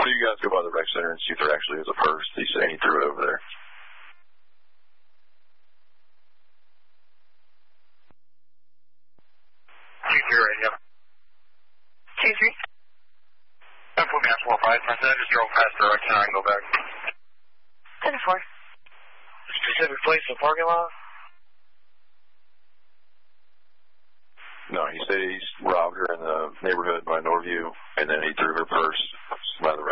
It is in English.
So you guys go by the rec center and see if there actually is a purse. He's saying he threw it over there. T3. I'm putting me on 4-5. I just drove past the rec center. I can go back. 10-4. Specific place in the parking lot? No, he said he's robbed her in the neighborhood by Norview, and then he threw her purse by the